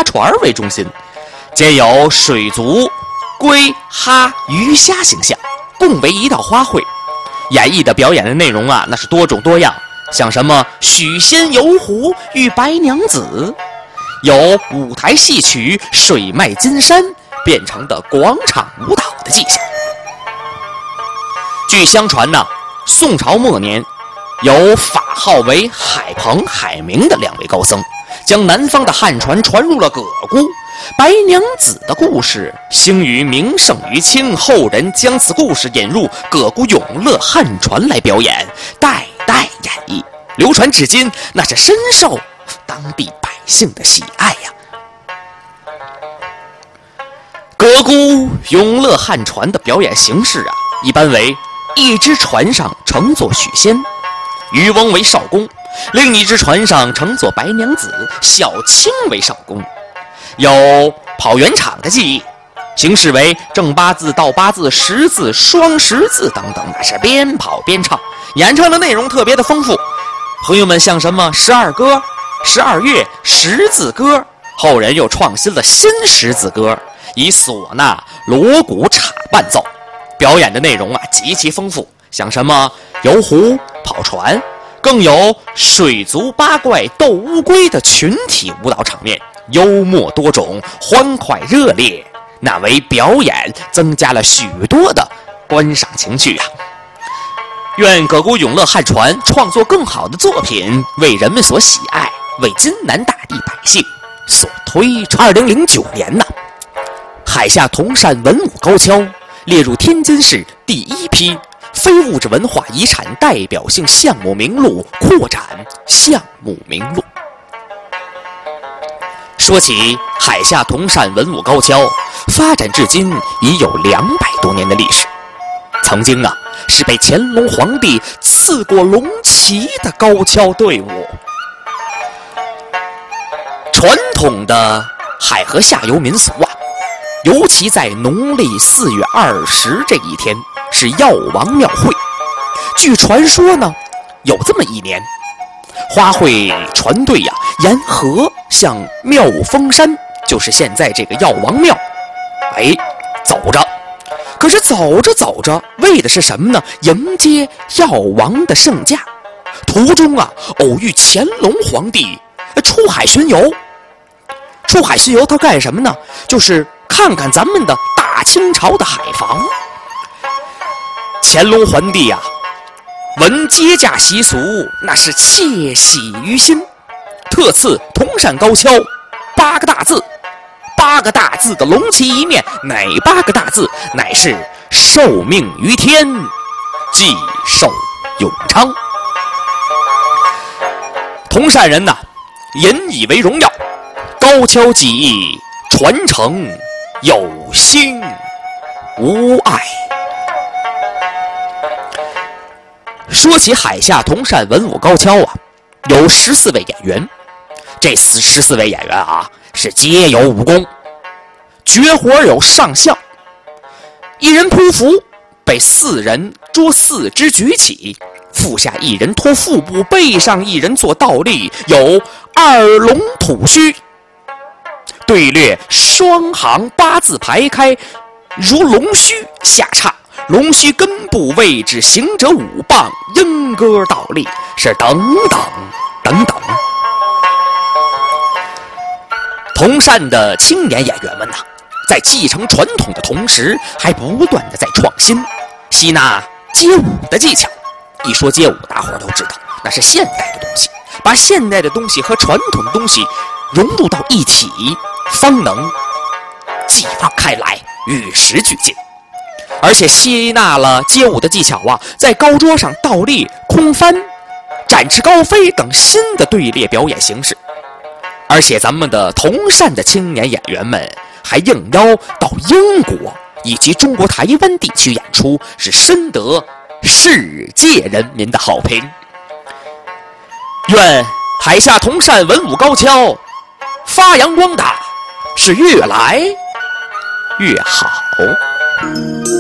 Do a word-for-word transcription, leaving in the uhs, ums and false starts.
花船为中心，皆有水族、龟、哈、鱼虾形象，共为一道花卉。演绎的表演的内容啊，那是多种多样，像什么许仙游湖与白娘子，有舞台戏曲水脉金山变成的广场舞蹈的迹象。据相传呢，宋朝末年，有法号为海鹏、海明的两位高僧，将南方的汉传传入了葛沽。白娘子的故事兴于名盛于清，后人将此故事引入葛沽永乐汉传来表演，代代演绎，流传至今，那是深受当地百姓的喜爱呀。葛沽永乐汉传的表演形式啊，一般为一只船上乘坐许仙，渔翁为少公，另一只船上乘坐白娘子，小青为少公。有跑圆场的技艺，形式为正八字、倒八字、十字、双十字等等，那是边跑边唱，演唱的内容特别的丰富。朋友们像什么十二歌、十二乐、十字歌，后人又创新了新十字歌，以唢呐、锣鼓镲伴奏，表演的内容啊极其丰富，像什么游湖、跑船，更有水族八怪斗乌龟的群体舞蹈场面，幽默多种，欢快热烈，那为表演增加了许多的观赏情趣啊！愿葛沽永乐汉传创作更好的作品，为人们所喜爱，为津南大地百姓所推崇。二零零九年呢，海下铜山文武高跷列入天津市第一批非物质文化遗产代表性项目名录扩展项目名录。说起海下铜山文武高跷，发展至今已有两百多年的历史。曾经啊，是被乾隆皇帝赐过龙旗的高跷队伍。传统的海河下游民俗啊，尤其在农历四月二十这一天是药王庙会。据传说呢，有这么一年，花卉船队呀、啊、沿河向妙峰山，就是现在这个药王庙，哎，走着。可是走着走着，为的是什么呢？迎接药王的圣驾。途中啊，偶遇乾隆皇帝出海巡游。出海巡游他干什么呢？就是看看咱们的大清朝的海防。乾隆皇帝啊，闻接驾习俗，那是窃喜于心，特赐铜山高跷八个大字。八个大字的龙旗一面，哪八个大字？乃是受命于天，既寿永昌。铜山人呐，引以为荣耀，高跷技艺传承有兴无碍。说起海下铜山文武高跷啊，有十四位演员，这十四位演员啊，是皆有武功，绝活有上相，一人匍匐，被四人捉四肢举起，腹下一人托腹部，背上一人做倒立，有二龙吐须，队列双行八字排开，如龙须下叉，龙须根部位置行者舞棒，莺歌倒立，是等等等等。铜山的青年演员们呐、啊，在继承传统的同时，还不断的在创新，吸纳街舞的技巧。一说街舞，大伙儿都知道，那是现代的东西，把现代的东西和传统的东西融入到一起，方能激发开来，与时俱进。而且吸纳了街舞的技巧啊，在高桌上倒立、空翻、展翅高飞等新的队列表演形式。而且咱们的铜山的青年演员们还应邀到英国以及中国台湾地区演出，是深得世界人民的好评。愿海下铜山文武高跷发扬光大，是越来越好。